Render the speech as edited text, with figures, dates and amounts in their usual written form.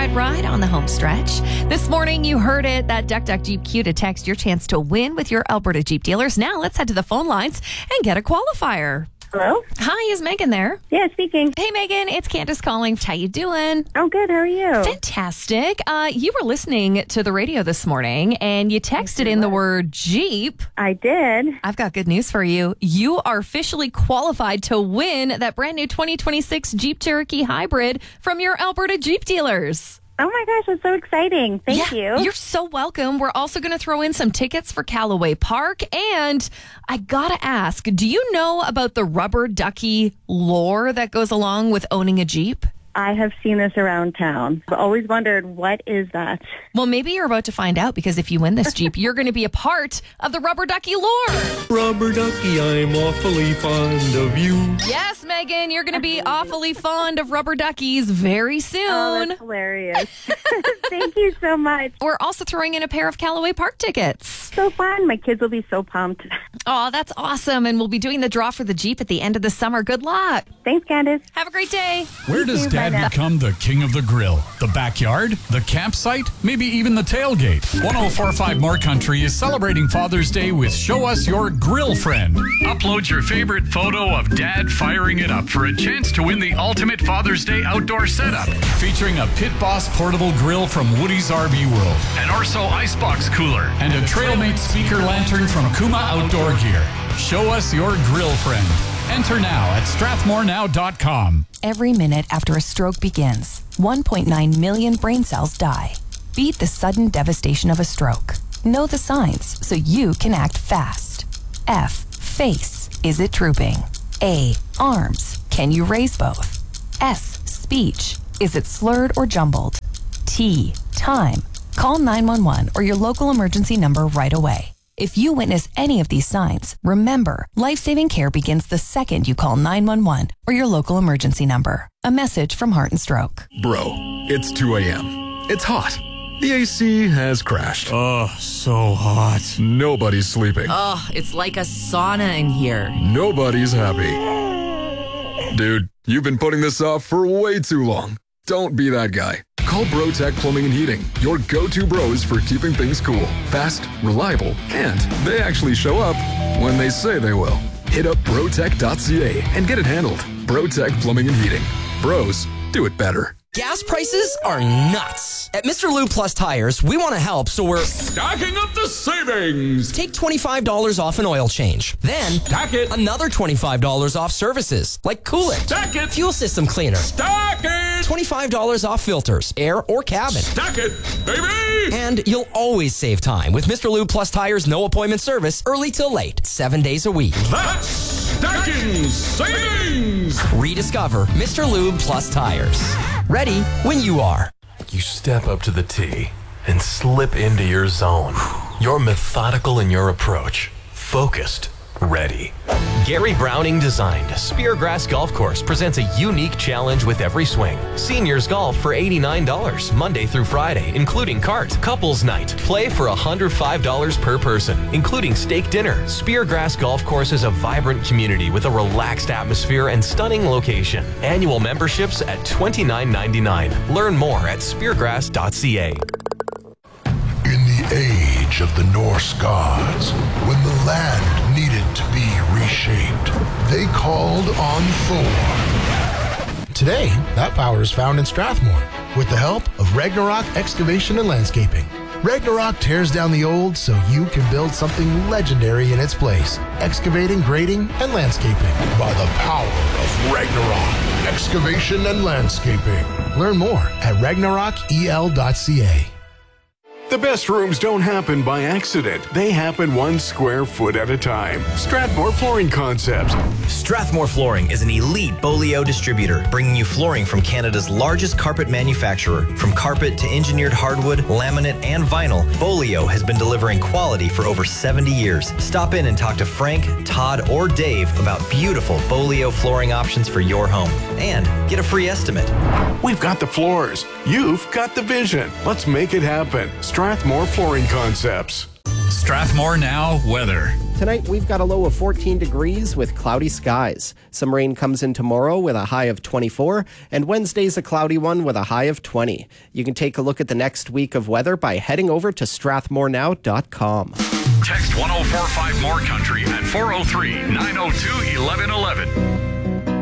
ride on the home stretch. This morning, you heard it, that Duck Duck Jeep Q to text your chance to win with your Alberta Jeep dealers. Now, let's head to the phone lines and get a qualifier. Hello? Hi, is Megan there? Yeah, speaking. Hey, Megan, it's Candace calling. How you doing? Oh, good. How are you? Fantastic. You were listening to the radio this morning, and you texted in the word Jeep. I did. I've got good news for you. You are officially qualified to win that brand new 2026 Jeep Cherokee Hybrid from your Alberta Jeep dealers. Oh my gosh, that's so exciting. Thank you. You're so welcome. We're also going to throw in some tickets for Callaway Park. And I got to ask, do you know about the rubber ducky lore that goes along with owning a Jeep? I have seen this around town. I've always wondered, what is that? Well, maybe you're about to find out, because if you win this Jeep, you're going to be a part of the rubber ducky lore. Rubber ducky, I'm awfully fond of you. Yes, Megan, you're going to be awfully fond of rubber duckies very soon. Oh, that's hilarious. Thank you so much. We're also throwing in a pair of Callaway Park tickets. So fun. My kids will be so pumped. Oh, that's awesome. And we'll be doing the draw for the Jeep at the end of the summer. Good luck. Thanks, Candace. Have a great day. Where does Dad become the king of the grill? The backyard? The campsite? Maybe even the tailgate? 104.5 More Country is celebrating Father's Day with Show Us Your Grill Friend. Upload your favorite photo of Dad firing it up for a chance to win the ultimate Father's Day outdoor setup, featuring a Pit Boss portable grill from Woody's RV World, an Orso Icebox cooler, and a Trailmate speaker lantern from Kuma Outdoor Gear. Show us your grill friend. Enter now at strathmorenow.com. Every minute after a stroke begins, 1.9 million brain cells die. Beat the sudden devastation of a stroke. Know the signs so you can act fast. F. Face. Is it drooping? A. Arms. Can you raise both? S. Speech. Is it slurred or jumbled? T. Time. Call 911 or your local emergency number right away. If you witness any of these signs, remember, life-saving care begins the second you call 911 or your local emergency number. A message from Heart and Stroke. Bro, it's 2 a.m. It's hot. The AC has crashed. Oh, so hot. Nobody's sleeping. Oh, it's like a sauna in here. Nobody's happy. Dude, you've been putting this off for way too long. Don't be that guy. Call BroTech Plumbing and Heating, your go-to bros for keeping things cool, fast, reliable, and they actually show up when they say they will. Hit up brotech.ca and get it handled. BroTech Plumbing and Heating. Bros, do it better. Gas prices are nuts. At Mr. Lube Plus Tires, we want to help, so we're stacking up the savings. Take $25 off an oil change. Then, stack it. Another $25 off services, like coolant. Stack it. Fuel system cleaner. Stack it. $25 off filters, air or cabin. Stack it, baby. And you'll always save time with Mr. Lube Plus Tires' no appointment service, early till late, 7 days a week. That's stacking savings. Rediscover Mr. Lube Plus Tires. Ready when you are. You step up to the tee and slip into your zone. You're methodical in your approach, focused, ready. Gary Browning designed Speargrass Golf Course presents a unique challenge with every swing. Seniors golf for $89, Monday through Friday, including cart. Couples night, play for $105 per person, including steak dinner. Speargrass Golf Course is a vibrant community with a relaxed atmosphere and stunning location. Annual memberships at $29.99. Learn more at speargrass.ca. In the age of the Norse gods, when the land needed to be reshaped, they called on Thor. Today, that power is found in Strathmore with the help of Ragnarok Excavation and Landscaping. Ragnarok tears down the old so you can build something legendary in its place. Excavating, grading, and landscaping by the power of Ragnarok Excavation and Landscaping. Learn more at ragnarokel.ca. The best rooms don't happen by accident. They happen 1 square foot at a time. Strathmore Flooring Concepts. Strathmore Flooring is an elite Bolio distributor, bringing you flooring from Canada's largest carpet manufacturer. From carpet to engineered hardwood, laminate, and vinyl, Bolio has been delivering quality for over 70 years. Stop in and talk to Frank, Todd, or Dave about beautiful Bolio flooring options for your home. And get a free estimate. We've got the floors. You've got the vision. Let's make it happen. Strathmore Flooring Concepts. Strathmore Now weather. Tonight, we've got a low of 14 degrees with cloudy skies. Some rain comes in tomorrow with a high of 24, and Wednesday's a cloudy one with a high of 20. You can take a look at the next week of weather by heading over to strathmorenow.com. Text 1045 More Country at 403-902-1111.